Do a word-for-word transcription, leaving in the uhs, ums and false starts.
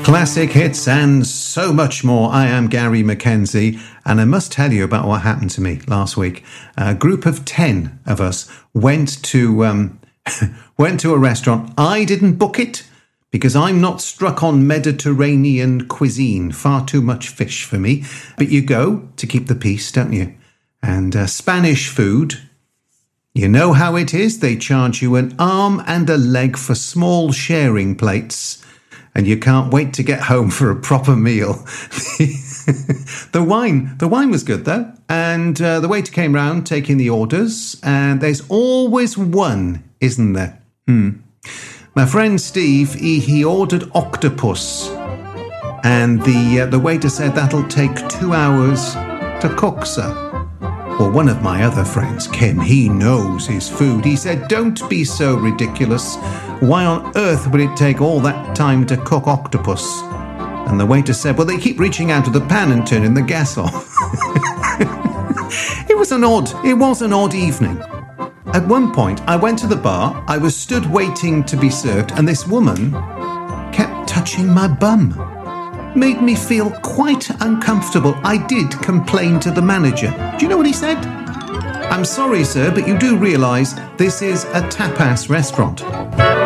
Classic hits and so much more. I am Gary Mackenzie, and I must tell you about what happened to me last week. A group of ten of us went to um, went to a restaurant. I didn't book it because I'm not struck on Mediterranean cuisine. Far too much fish for me. But you go to keep the peace, don't you? And uh, Spanish food, you know how it is. They charge you an arm and a leg for small sharing plates. And you can't wait to get home for a proper meal. the wine, the wine was good though, and uh, the waiter came round taking the orders. And there's always one, isn't there? Hmm. My friend Steve, he, he ordered octopus, and the uh, the waiter said that'll take two hours to cook, sir. Well, one of my other friends, Kim, he knows his food. He said, "Don't be so ridiculous. Why on earth would it take all that time to cook octopus?" And the waiter said, "Well, they keep reaching out of the pan and turning the gas off." It was an odd, it was an odd evening. At one point, I went to the bar, I was stood waiting to be served, and this woman kept touching my bum. Made me feel quite uncomfortable. I did complain to the manager. Do you know what he said? "I'm sorry, sir, but you do realise this is a tapas restaurant."